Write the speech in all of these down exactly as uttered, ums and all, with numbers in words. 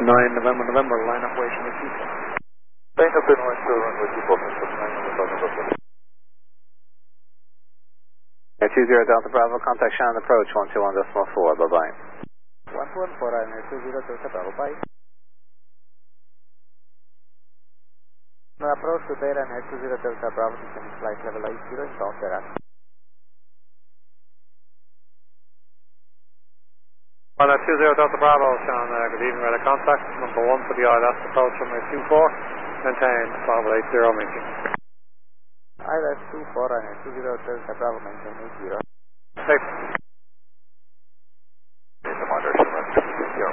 nine November, November, line up waiting with two four. Line up in one two one with two four, nine November. Air two zero Delta Bravo, contact Shannon approach one two one decimal four, bye bye. one two one four, I'm Air two zero Delta Bravo, bye. No, approach to Beira and Air two zero Delta Bravo, descending flight level eight zero, South Beira. Well, uh, two zero Delta Bravo, Sean, uh, good evening, radar contact, number one for the I L S approach from two four, maintain Bravo eight zero, maintain. I L S two four and Air two zero Delta Bravo, maintain eight zero. Safe. Commander, zero,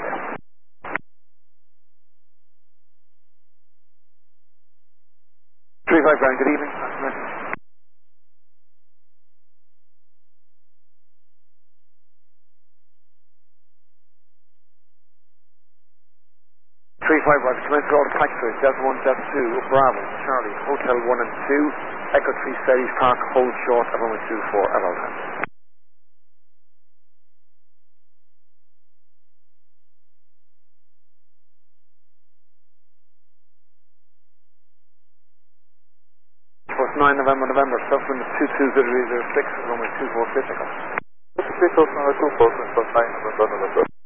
three five ground, good evening. three five, Roger, commence roll to taxiway, Delta one, Delta two, Bravo, Charlie, Hotel one and two, Echo three, Steadies Park, hold short of runway two four at all times. First nine November, November, subsequent two two zero zero six, runway two four, physical. two four, nine November.